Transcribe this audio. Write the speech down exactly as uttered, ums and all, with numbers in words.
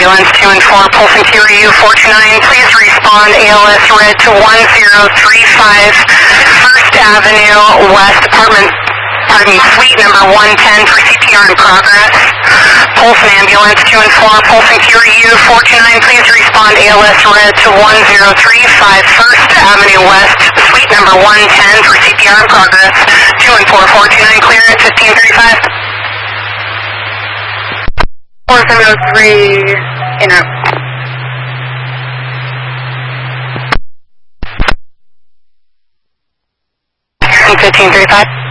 ambulance two and four, pulsing Q R U four two nine. Please respond A L S red to one zero three five First Avenue West, apartment, pardon me, suite number one ten for C P R in progress. Pulse an ambulance two and four, pulsing Q R U four two nine. Please respond A L S red to one zero three five First Avenue West, suite number one ten for C P R in progress. two and four, four two nine, clear at fifteen thirty-five. four seven oh three, in route. fifteen thirty-five.